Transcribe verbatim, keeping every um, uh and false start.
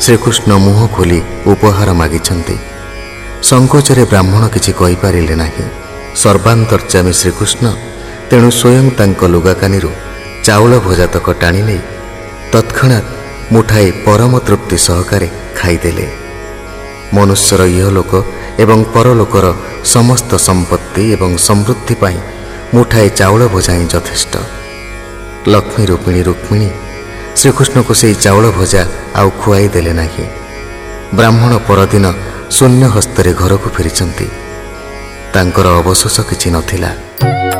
ଶ୍ରୀକୃଷ୍ଣ ମୁହଁ ଖୋଲି ଉପହାର ମାଗିଛନ୍ତି। ସଂକୋଚରେ ବ୍ରାହ୍ମଣ କିଛି କହିପାରିଲେ ନାହିଁ। ସର୍ବାନ୍ତର୍ଯାମୀ ଶ୍ରୀକୃଷ୍ଣ ତେଣୁ ସ୍ୱୟଂ ତାଙ୍କ ଲୁଗାକାନିରୁ ଚାଉଳ ଭଜାତକ ଟାଣି ନେଇ ତତ୍କ୍ଷଣାତ୍ ମୁଠାଏ ପରମ ତୃପ୍ତି ସହକାରେ ଖାଇଦେଲେ। ମନୁଷ୍ୟର ଇହଲୋକ ଏବଂ ପରଲୋକର ସମସ୍ତ ସମ୍ପତ୍ତି ଏବଂ ସମୃଦ୍ଧି ପାଇଁ ମୁଠାଏ ଚାଉଳ ଭଜା ହିଁ ଯଥେଷ୍ଟ। ଲକ୍ଷ୍ମୀ ରୂପିଣୀ ରୁକ୍ମିଣୀ ଶ୍ରୀକୃଷ୍ଣଙ୍କୁ ସେହି ଚାଉଳ ଭଜା ଆଉ ଖୁଆଇ ଦେଲେ ନାହିଁ। ବ୍ରାହ୍ମଣ ପରଦିନ ଶୂନ୍ୟ ହସ୍ତରେ ଘରକୁ ଫେରିଛନ୍ତି। ତାଙ୍କର ଅବଶୋଷ କିଛି ନଥିଲା।